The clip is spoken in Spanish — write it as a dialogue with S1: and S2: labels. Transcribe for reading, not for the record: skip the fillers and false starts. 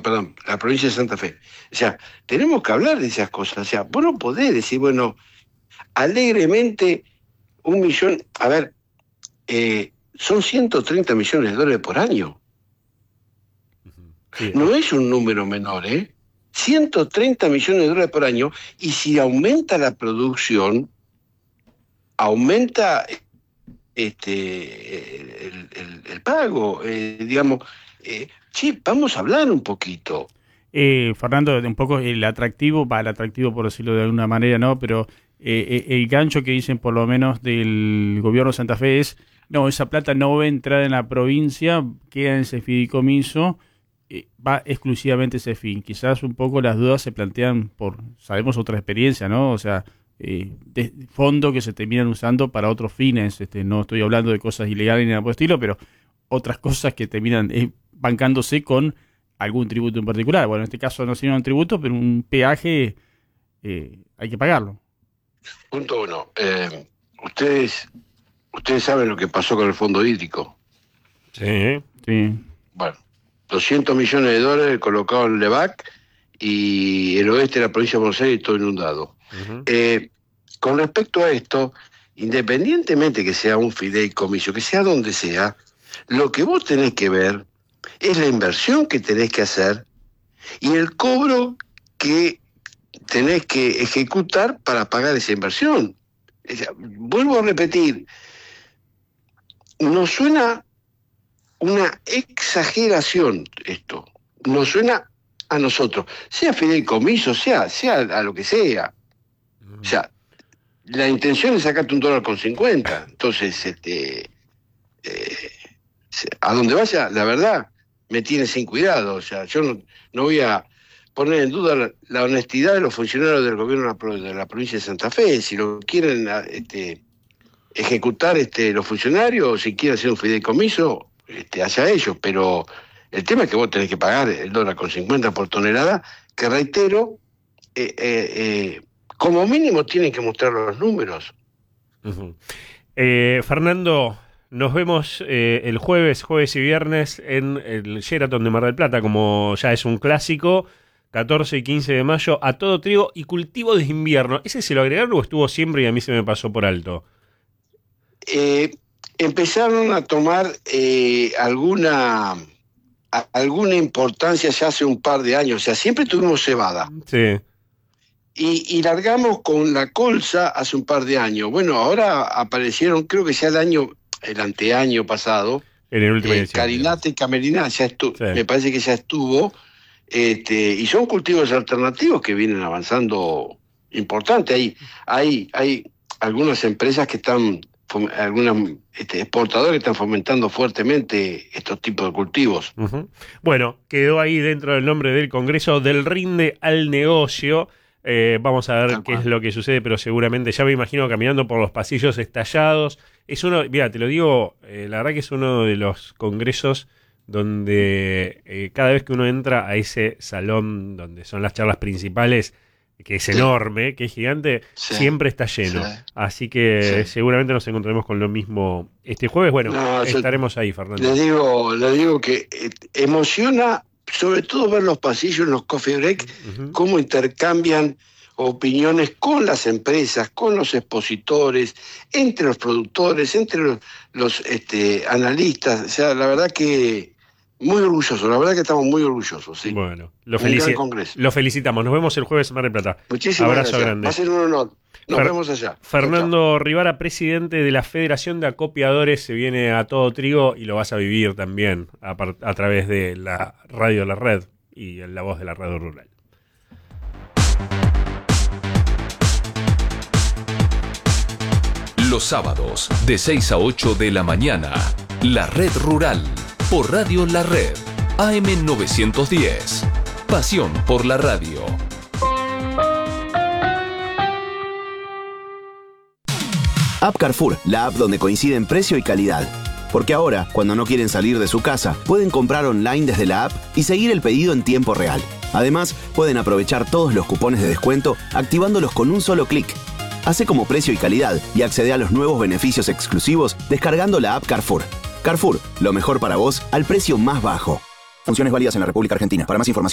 S1: perdón, la provincia de Santa Fe. O sea, tenemos que hablar de esas cosas. O sea, vos no podés decir, bueno, alegremente 1 millón, a ver, son $130 millones por año.
S2: Sí.
S1: No es un número menor, ¿eh? $130 millones por año, y si aumenta la producción, aumenta el pago, digamos. Sí, vamos a hablar un poquito.
S3: Fernando, un poco el atractivo por decirlo de alguna manera, ¿no? Pero el gancho que dicen por lo menos del gobierno de Santa Fe es, no, esa plata no va a entrar en la provincia, queda en ese fideicomiso, va exclusivamente ese fin. Quizás un poco las dudas se plantean sabemos otra experiencia, ¿no? O sea, de fondos que se terminan usando para otros fines, no estoy hablando de cosas ilegales ni nada por el estilo, pero otras cosas que terminan bancándose con algún tributo en particular. Bueno, en este caso no sería un tributo, pero un peaje hay que pagarlo.
S1: Punto 1. Ustedes saben lo que pasó con el fondo hídrico.
S2: Sí.
S1: Bueno, $200 millones colocados en Levac, y el oeste de la provincia de Buenos Aires todo inundado.
S2: Uh-huh.
S1: Con respecto a esto, independientemente que sea un fideicomiso, que sea donde sea, lo que vos tenés que ver es la inversión que tenés que hacer y el cobro que tenés que ejecutar para pagar esa inversión. O sea, vuelvo a repetir, nos suena una exageración esto, nos suena a nosotros, sea fideicomiso, sea a lo que sea. O sea, la intención es sacarte $1.50. Entonces, a donde vaya, la verdad, me tiene sin cuidado. O sea, yo no voy a poner en duda la honestidad de los funcionarios del gobierno de la provincia de Santa Fe. Si lo quieren ejecutar los funcionarios, o si quieren hacer un fideicomiso, hacia ellos. Pero el tema es que vos tenés que pagar el $1.50 por tonelada, que reitero, como mínimo tienen que mostrar los números.
S2: Uh-huh. Fernando, nos vemos el jueves y viernes en el Sheraton de Mar del Plata, como ya es un clásico, 14 y 15 de mayo, a todo trigo y cultivo de invierno. ¿Ese se lo agregaron o estuvo siempre y a mí se me pasó por alto?
S1: Empezaron a tomar alguna importancia ya hace un par de años. O sea, siempre tuvimos cebada.
S2: Sí.
S1: Y largamos con la colza hace un par de años. Bueno, ahora aparecieron, creo que ya el anteaño pasado,
S2: en el último
S1: Carinata y Camerina, ya
S2: sí.
S1: Me parece que ya estuvo, y son cultivos alternativos que vienen avanzando importante. Hay algunas empresas que están, algunas exportadores que están fomentando fuertemente estos tipos de cultivos.
S2: Uh-huh. Bueno, quedó ahí dentro del nombre del Congreso del Rinde al Negocio. Vamos a ver qué es lo que sucede, pero seguramente ya me imagino caminando por los pasillos estallados. Es mira, te lo digo, la verdad que es uno de los congresos donde cada vez que uno entra a ese salón donde son las charlas principales, que es enorme, que es gigante, siempre está lleno. Sí. Así que seguramente nos encontraremos con lo mismo este jueves. Bueno, estaremos ahí, Fernando.
S1: Le digo que emociona, sobre todo ver los pasillos en los coffee break, uh-huh, cómo intercambian opiniones con las empresas, con los expositores, entre los productores, entre los analistas. O sea, la verdad que muy orgulloso, la verdad que estamos muy orgullosos. ¿Sí?
S2: Bueno, lo felicitamos. Nos vemos el jueves en Mar del Plata.
S1: Muchísimas
S2: abrazo
S1: gracias.
S2: Grande.
S1: Va a ser un honor. Nos vemos allá.
S2: Fernando Rivara, presidente de la Federación de Acopiadores, se viene a todo trigo y lo vas a vivir también a través de la radio de la red y la voz de la radio rural.
S4: Los sábados de 6 a 8 de la mañana, La Red Rural, por Radio La Red, AM 910. Pasión por la radio.
S5: App Carrefour, la app donde coinciden precio y calidad. Porque ahora, cuando no quieren salir de su casa, pueden comprar online desde la app y seguir el pedido en tiempo real. Además, pueden aprovechar todos los cupones de descuento activándolos con un solo clic. Hace como precio y calidad y accede a los nuevos beneficios exclusivos descargando la app Carrefour. Carrefour, lo mejor para vos al precio más bajo. Funciones válidas en la República Argentina. Para más información